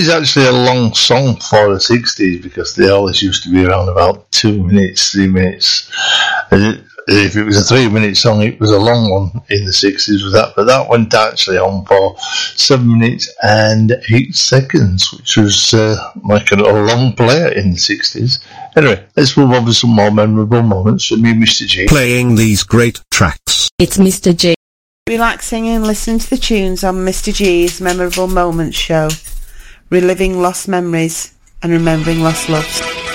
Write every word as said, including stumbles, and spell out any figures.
is actually a long song for the sixties because they always used to be around about two minutes, three minutes. If it was a three-minute song, it was a long one in the sixties with that, but that went actually on for seven minutes and eight seconds, which was uh, like a, a long player in the sixties. Anyway, let's move on with some more memorable moments for me, Mister G. Playing these great tracks. It's Mister G. Relaxing and listening to the tunes on Mister G's Memorable Moments show. Reliving lost memories and remembering lost loves.